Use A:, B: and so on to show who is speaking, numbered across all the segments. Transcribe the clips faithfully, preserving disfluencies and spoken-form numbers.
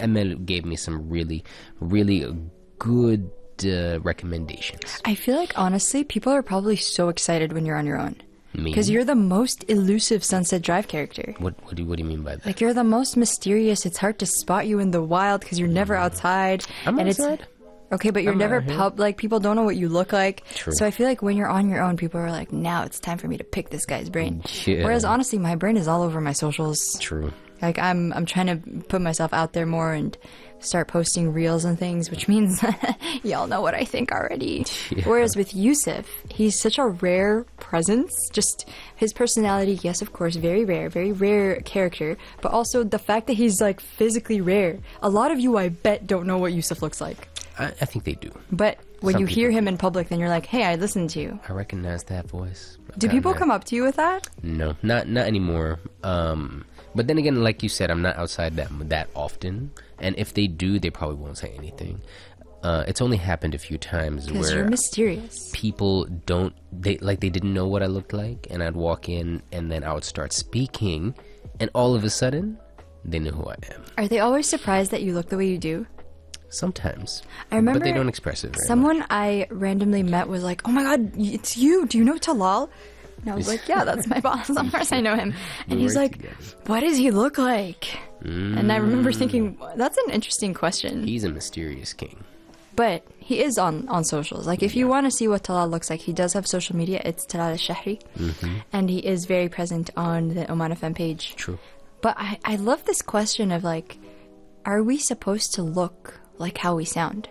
A: Emel gave me some really, really good uh, recommendations.
B: I feel like, honestly, people are probably so excited when you're on your own.
A: Me?
B: Because you're the most elusive Sunset Drive character.
A: What, what, do, what do you mean by that?
B: Like, you're the most mysterious. It's hard to spot you in the wild because you're never outside.
A: I'm
B: and
A: outside.
B: It's, okay, but you're
A: I'm
B: never
A: out here.
B: pub. Like, people don't know what you look like.
A: True.
B: So I feel like when you're on your own, people are like, now it's time for me to pick this guy's brain.
A: Yeah.
B: Whereas, honestly, my brain is all over my socials.
A: True.
B: Like, I'm I'm trying to put myself out there more and start posting reels and things, which means y'all know what I think already.
A: Yeah.
B: Whereas with Yusuf, he's such a rare presence. Just his personality, yes, of course, very rare, very rare character. But also the fact that he's, like, physically rare. A lot of you, I bet, don't know what Yusuf looks like.
A: I, I think they do.
B: But when
A: Some
B: you hear
A: people
B: him
A: do.
B: in public, then you're like, hey, I listened to you.
A: I recognize that voice.
B: Do people come up to you with that?
A: No, not not anymore. Um, but then again, like you said, I'm not outside that that often, and if they do, they probably won't say anything. Uh, it's only happened a few times
B: Because
A: where
B: you're mysterious.
A: people don't they like they didn't know what I looked like, and I'd walk in, and then I would start speaking, and all of a sudden, they knew who I am.
B: Are they always surprised that you look the way you do?
A: Sometimes,
B: I remember
A: but they don't express it very
B: someone
A: much.
B: I randomly met was like, oh my god, it's you. Do you know Talal? And I was like, yeah, that's my boss. Of course I know him. And
A: We
B: he's
A: work
B: like,
A: together.
B: what does he look like? And I remember thinking, that's an interesting question.
A: He's a mysterious king.
B: But he is on, on socials. Like, if you want to see what Talal looks like, he does have social media. It's Talal al-Shahri.
A: Mm-hmm.
B: And he is very present on the Oman F M page.
A: True.
B: But I, I love this question of, like, are we supposed to look like how we sound?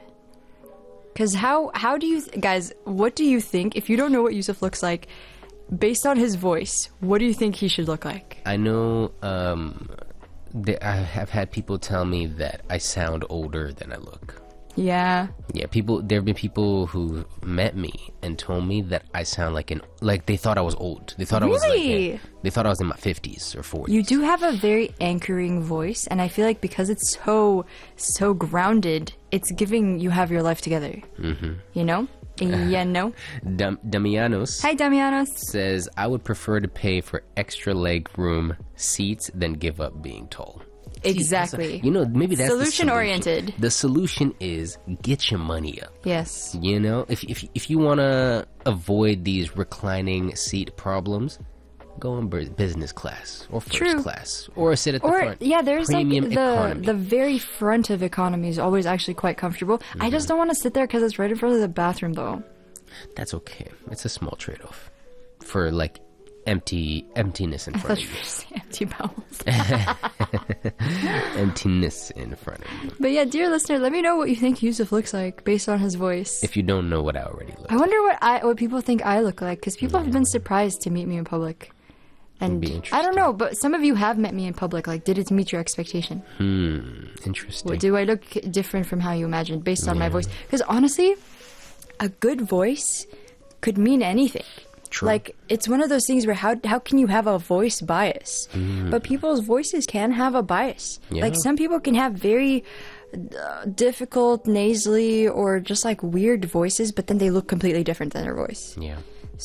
B: Because how, how do you... Th- guys, what do you think, if you don't know what Yusuf looks like, based on his voice, what do you think he should look like?
A: I know um, that I have had people tell me that I sound older than I look.
B: Yeah.
A: Yeah, people. There have been people who met me and told me that I sound like an like they thought I was old. They thought I was like
B: Really?
A: in- they thought I was in my fifties or forties.
B: You do have a very anchoring voice, and I feel like because it's so, so grounded, it's giving you have your life together. Mm-hmm. You know? Yeah, no?
A: Dam- Damianos
B: Hi, Damianos.
A: says I would prefer to pay for extra leg room seats than give up being tall.
B: Exactly.
A: You know, maybe that's the
B: Solution oriented.
A: The solution is get your money up.
B: Yes.
A: You know, if if if you want to avoid these reclining seat problems, go in bur- business class or first
B: True.
A: class or sit at the
B: Or,
A: front.
B: yeah, there's
A: Premium
B: like the
A: economy.
B: the very front of economy is always actually quite comfortable. I just don't want to sit there because it's right in front of the bathroom, though.
A: That's okay. It's a small trade-off for like empty emptiness in
B: I
A: front
B: thought
A: of
B: you
A: you.
B: were saying empty bowels.
A: Emptiness in front of you.
B: But yeah, dear listener, let me know what you think Yusuf looks like based on his voice.
A: If you don't know what I already look
B: I wonder what I what people think I look like, because people have been surprised to meet me in public. And
A: be
B: I don't
A: interesting.
B: know, but some of you have met me in public. Like, did it meet your expectation?
A: Hmm, interesting.
B: Or do I look different from how you imagined based on my voice? Because honestly, a good voice could mean anything.
A: True.
B: Like, it's one of those things where how how can you have a voice bias? But people's voices can have a bias.
A: Yeah.
B: Like, some people can have very uh, difficult, nasally, or just like weird voices, but then they look completely different than their voice.
A: Yeah,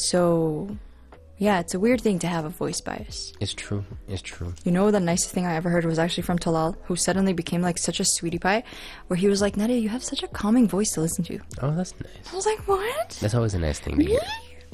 B: So, yeah, it's a weird thing to have a voice bias.
A: it's true. It's true.
B: You know, the nicest thing I ever heard was actually from Talal, who suddenly became like such a sweetie pie, where he was like, Nadia, you have such a calming voice to listen to.
A: Oh, that's nice.
B: I was like, what?
A: That's always a nice thing to hear.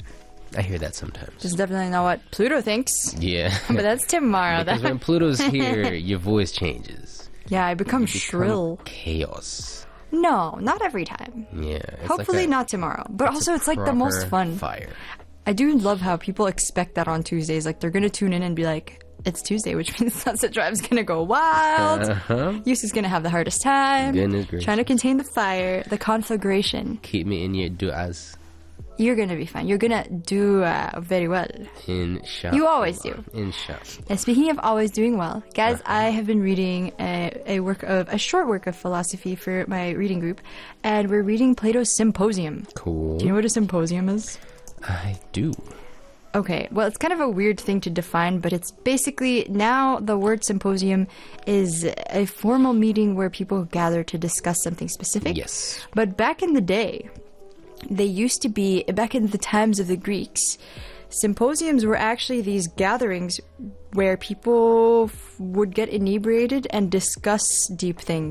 A: I hear that sometimes.
B: This is definitely not what Pluto thinks.
A: Yeah.
B: But that's tomorrow.
A: Because
B: That,
A: when Pluto's here, your voice changes.
B: yeah, I become
A: You become
B: shrill.
A: Chaos.
B: No, not every time.
A: Yeah. it's
B: Hopefully
A: like a-
B: not tomorrow. But
A: it's
B: also,
A: a
B: it's like the most
A: proper
B: fun.
A: Fire.
B: I do love how people expect that on Tuesdays. Like, they're going to tune in and be like, it's Tuesday, which means Sunset Drive's going to go wild.
A: Uh-huh.
B: Yusuf's going to have the hardest time.
A: Goodness gracious.
B: Trying to contain the fire, the conflagration.
A: Keep me in your du'as.
B: You're going to be fine. You're going to do uh, very well.
A: Inshallah.
B: You always do.
A: Inshallah.
B: And speaking of always doing well, guys, I have been reading a, a work of a short work of philosophy for my reading group, and we're reading Plato's Symposium.
A: Cool.
B: Do you know what a symposium is?
A: I do.
B: Okay, well, it's kind of a weird thing to define, but it's basically now the word symposium is a formal meeting where people gather to discuss something specific.
A: Yes.
B: But back in the day, they used to be, back in the times of the Greeks, symposiums were actually these gatherings where people f- would get inebriated and discuss deep things.